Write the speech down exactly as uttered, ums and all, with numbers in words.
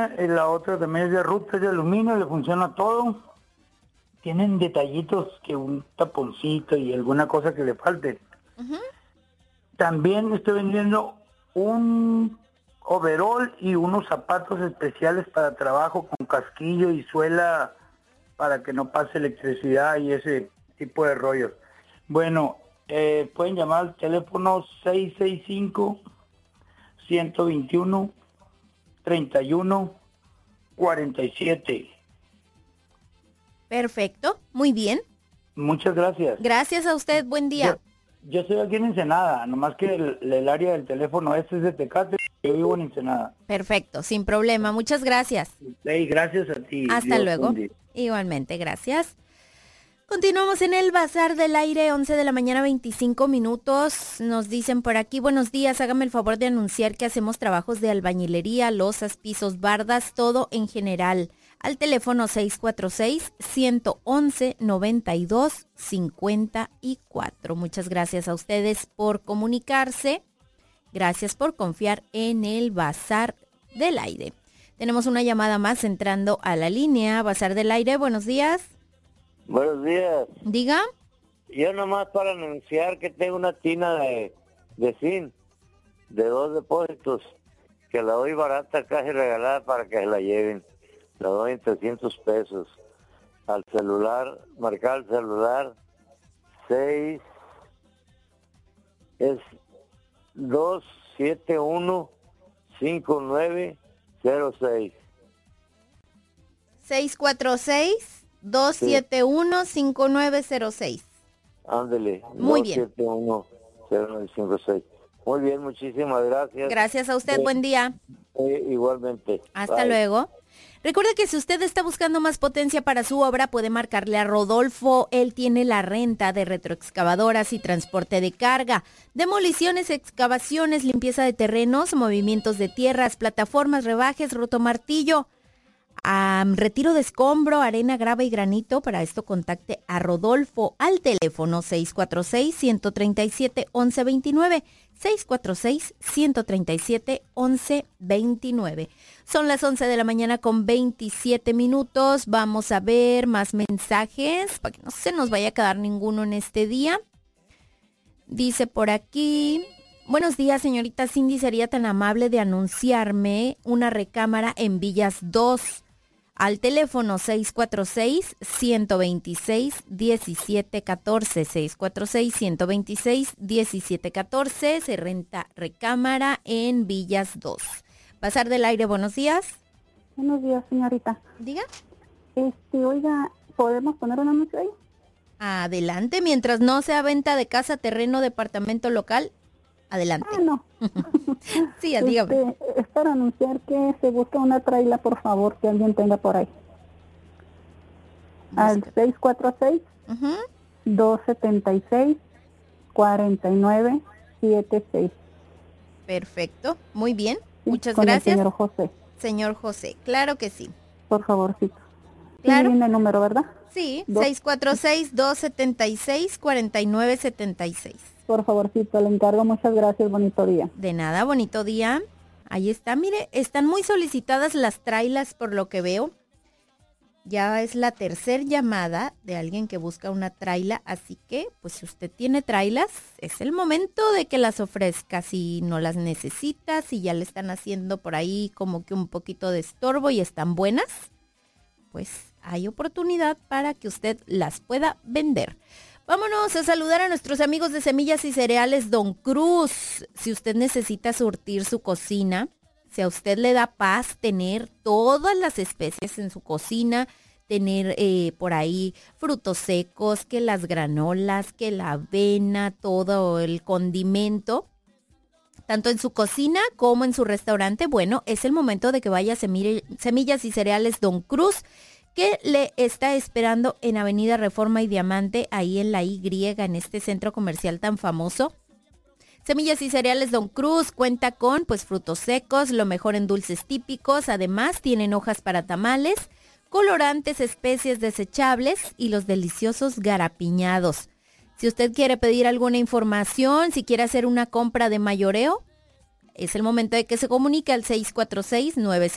esa, y la otra también es de ruta, es de aluminio, le funciona todo. Tienen detallitos que un taponcito y alguna cosa que le falte. Uh-huh. También estoy vendiendo un overol y unos zapatos especiales para trabajo con casquillo y suela para que no pase electricidad y ese tipo de rollos. Bueno, eh, pueden llamar al teléfono seis seis cinco, uno dos uno, tres uno cuatro siete. Perfecto, muy bien. Muchas gracias. Gracias a usted, buen día. Yo, yo estoy aquí en Ensenada, nomás que el, el área del teléfono este es de Tecate, yo vivo en Ensenada. Perfecto, sin problema, muchas gracias. Hey, gracias a ti. Hasta Dios luego. bendiga. Igualmente, gracias. Continuamos en el Bazar del Aire, once de la mañana, veinticinco minutos. Nos dicen por aquí, buenos días, hágame el favor de anunciar que hacemos trabajos de albañilería, losas, pisos, bardas, todo en general. Al teléfono seis cuatro seis, uno uno uno, nueve dos cinco cuatro. Muchas gracias a ustedes por comunicarse. Gracias por confiar en el Bazar del Aire. Tenemos una llamada más entrando a la línea. Bazar del Aire, buenos días. Buenos días. Diga. Yo nomás para anunciar que tengo una tina de, de zinc, de dos depósitos, que la doy barata casi regalada para que la lleven. La doy en trescientos pesos. Al celular, marcar el celular, seis, es dos siete uno, cinco nueve cero seis. seis cuatro seis, dos siete uno, cinco nueve cero seis. Ándele. Muy bien. dos siete uno, cero nueve cinco seis. Muy bien, muchísimas gracias. Gracias a usted, Eh, buen día. eh, igualmente. Hasta Bye. luego. Recuerde que si usted está buscando más potencia para su obra, puede marcarle a Rodolfo. Él tiene la renta de retroexcavadoras y transporte de carga, demoliciones, excavaciones, limpieza de terrenos, movimientos de tierras, plataformas, rebajes, rotomartillo, um, retiro de escombro, arena, grava y granito. Para esto contacte a Rodolfo al teléfono seis cuatro seis, uno tres siete, once veintinueve. seis cuatro seis, uno tres siete, once veintinueve. Son las once de la mañana con veintisiete minutos. Vamos a ver más mensajes para que no se nos vaya a quedar ninguno en este día. Dice por aquí, buenos días, señorita Cindy, sería tan amable de anunciarme una recámara en Villas dos. Al teléfono seis cuatro seis, uno dos seis, uno siete uno cuatro, seis cuatro seis, uno dos seis, uno siete uno cuatro, se renta recámara en Villas dos. Bazar del Aire, buenos días. Buenos días, señorita. Diga. Este, oiga, ¿podemos poner un anuncio ahí? Adelante, mientras no sea venta de casa, terreno, departamento local, adelante. Ah, no. Sí, dígame. Este, es para anunciar que se busca una traila, por favor, que alguien tenga por ahí. Busca. Al seis cuatro seis, uh-huh. dos siete seis, cuatro nueve siete seis. Perfecto, muy bien. Sí, muchas con gracias. El señor José. Señor José, claro que sí. Por favorcito. Claro. Sí, viene el número, ¿verdad? Sí, Dos. seis cuatro seis, dos siete seis, cuatro nueve siete seis. Por favorcito, le encargo, muchas gracias, bonito día. De nada, bonito día. Ahí está, mire, están muy solicitadas las trailas por lo que veo. Ya es la tercer llamada de alguien que busca una traila, así que, pues si usted tiene trailas, es el momento de que las ofrezca. Si no las necesita, si ya le están haciendo por ahí como que un poquito de estorbo y están buenas, pues hay oportunidad para que usted las pueda vender. Vámonos a saludar a nuestros amigos de Semillas y Cereales Don Cruz. Si usted necesita surtir su cocina, si a usted le da paz tener todas las especies en su cocina, tener eh, por ahí frutos secos, que las granolas, que la avena, todo el condimento, tanto en su cocina como en su restaurante, bueno, es el momento de que vaya a Semillas y Cereales Don Cruz, que le está esperando en Avenida Reforma y Diamante, ahí en la Y, en este centro comercial tan famoso. Semillas y Cereales Don Cruz cuenta con pues frutos secos, lo mejor en dulces típicos, además tienen hojas para tamales, colorantes, especies desechables y los deliciosos garapiñados. Si usted quiere pedir alguna información, si quiere hacer una compra de mayoreo, es el momento de que se comunique al seis cuatro seis, nueve